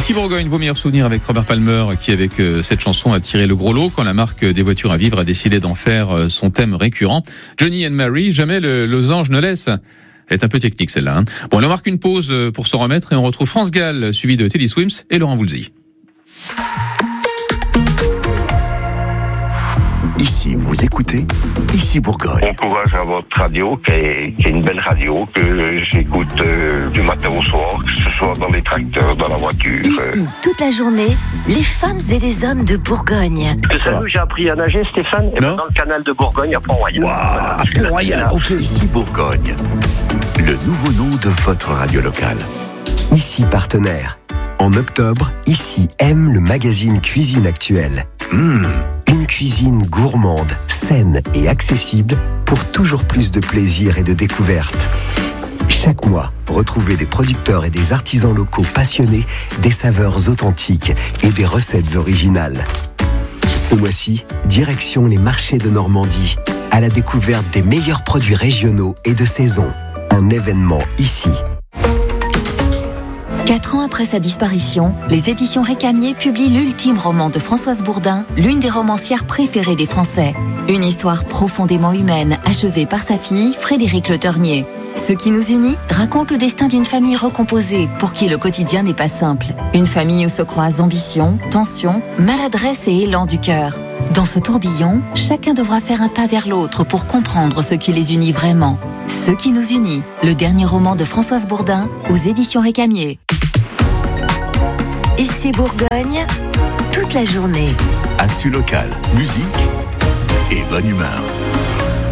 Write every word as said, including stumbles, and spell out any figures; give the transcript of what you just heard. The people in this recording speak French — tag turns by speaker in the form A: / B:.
A: Ici Bourgogne, vos meilleurs souvenirs avec Robert Palmer qui avec euh, cette chanson a tiré le gros lot quand la marque des voitures à vivre a décidé d'en faire euh, son thème récurrent. Johnny and Mary, jamais le losange ne laisse. Elle est un peu technique celle-là. Hein. Bon, on marque une pause pour s'en remettre et on retrouve France Gall suivi de Teddy Swims et Laurent Voulzy.
B: Ici, vous écoutez, ici Bourgogne.
C: Bon courage à votre radio, qui est, qui est une belle radio, que j'écoute euh, du matin au soir, que ce soit dans les tracteurs, dans la voiture.
D: Ici, toute la journée, les femmes et les hommes de Bourgogne.
C: Tu sais où j'ai appris à nager, Stéphane? Et ben dans le canal de Bourgogne, à Pont-Royal.
B: Waouh, à Pont-Royal, ok. Ici Bourgogne, le nouveau nom de votre radio locale. Ici partenaire. En octobre, Ici aime le magazine Cuisine Actuelle. Mmh, une cuisine gourmande, saine et accessible pour toujours plus de plaisir et de découverte. Chaque mois, retrouvez des producteurs et des artisans locaux passionnés des saveurs authentiques et des recettes originales. Ce mois-ci, direction les marchés de Normandie, à la découverte des meilleurs produits régionaux et de saison. Un événement ici.
E: Quatre ans après sa disparition, les éditions Récamier publient l'ultime roman de Françoise Bourdin, l'une des romancières préférées des Français. Une histoire profondément humaine, achevée par sa fille, Frédérique Le Ternier. Ce qui nous unit raconte le destin d'une famille recomposée, pour qui le quotidien n'est pas simple. Une famille où se croisent ambition, tension, maladresse et élan du cœur. Dans ce tourbillon, chacun devra faire un pas vers l'autre pour comprendre ce qui les unit vraiment. Ce qui nous unit, le dernier roman de Françoise Bourdin, aux éditions Récamier.
D: Ici Bourgogne, toute la journée.
B: Actu local, musique et bonne humeur.